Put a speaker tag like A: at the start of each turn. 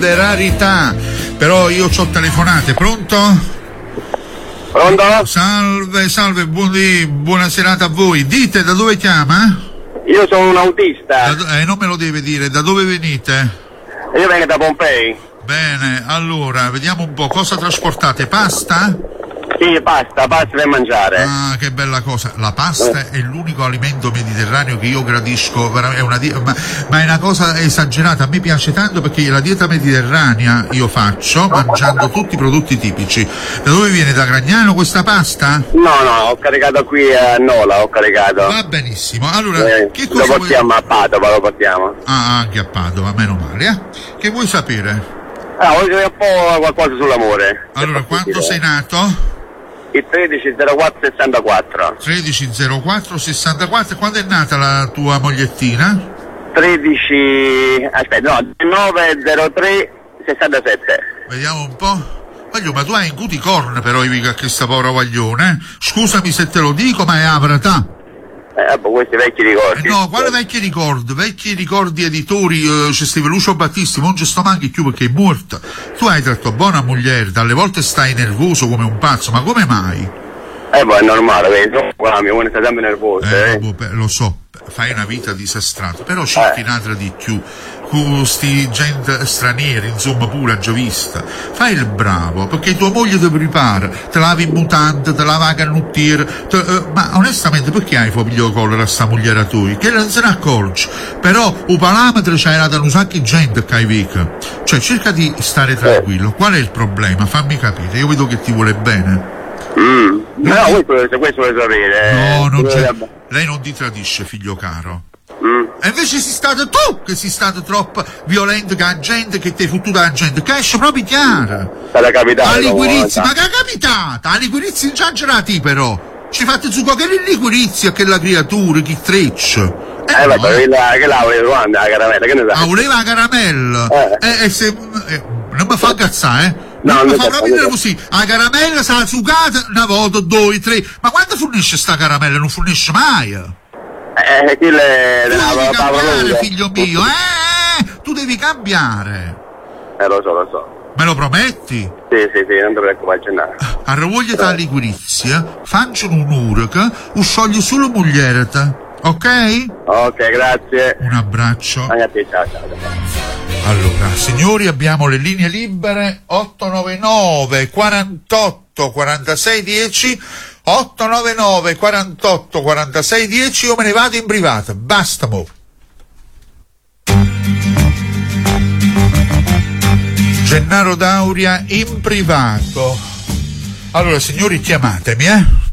A: grande rarità. Però io c'ho telefonate, pronto?
B: Pronto?
A: Salve, buona serata a voi. Dite, da dove chiama?
B: Io sono un autista.
A: Non me lo deve dire, da dove venite?
B: Io vengo da Pompei.
A: Bene, allora, vediamo un po', cosa trasportate? Pasta?
B: Sì, pasta per mangiare.
A: Ah, che bella cosa. La pasta è l'unico alimento mediterraneo che io gradisco, ma è una cosa esagerata. A me piace tanto perché la dieta mediterranea io faccio mangiando tutti i prodotti tipici. Da dove viene? Da Gragnano questa pasta?
B: No, ho caricato qui a Nola,
A: Va benissimo. Allora, che cosa
B: lo portiamo a Padova, lo portiamo.
A: Ah, anche a Padova, meno male, Che vuoi sapere?
B: Voglio sapere un po' qualcosa sull'amore.
A: Allora, quando sei nato?
B: Il 130464.
A: 130464. Quando è nata la tua mogliettina?
B: 90367.
A: Vediamo un po'. Voglio, ma tu hai un cuticorn però, Ivica, che sta povera guaglione, Scusami se te lo dico, ma è avratà.
B: Questi vecchi ricordi.
A: No, quale vecchi ricordi? Vecchi ricordi editori, c'è Steve Lucio Battisti, non ci sto manchi più perché è morta. Tu hai tratto buona moglie, dalle volte stai nervoso come un pazzo, ma come mai?
B: È normale, vedi, uno sta sempre nervoso.
A: Lo so, fai una vita disastrata, però cerchi un'altra di più. Questi gente stranieri, insomma, pure giovista. Fai il bravo, perché tua moglie ti prepara, te lavi in mutante, te lava la canottiera, ma onestamente perché hai figlio di collera a sta mogliera tua? Che non se ne accorge. Però un parametro c'hai dato un sacco di gente che hai vica. Cioè, cerca di stare tranquillo. Qual è il problema? Fammi capire, io vedo che ti vuole bene.
B: No, questo vuole sapere.
A: No, lei non ti tradisce, figlio caro. E invece sei stato tu che sei stato troppo violento con la gente, che ti hai fottuto la gente, che esce proprio chiara.
B: Sarà capitato.
A: Liquirizia, ma che è capitata? La liquirizia in giangerati però. Ci fate su che liquirizia che la creatura, che treccia.
B: Che la voleva la caramella, che ne sai?
A: Voleva la caramella. Non mi fa cazzare,
B: No,
A: mi fa proprio così. La caramella sarà sucata una volta, 2, 3. Ma quando fornisce sta caramella? Non fornisce mai.
B: Tu
A: devi cambiare, figlio mio, tu devi cambiare.
B: Lo so.
A: Me lo prometti?
B: Sì, non ti preoccupare.
A: Arravogliati la liquirizia, facciano un'ora che scioglie solo moglierata, ok?
B: Ok, grazie.
A: Un abbraccio.
B: Anche a te, ciao.
A: Allora, signori, abbiamo le linee libere 899 48 46 10. 899 48 46 10. Io me ne vado in privata, basta mo. Gennaro Dauria in privato. Allora, signori, chiamatemi,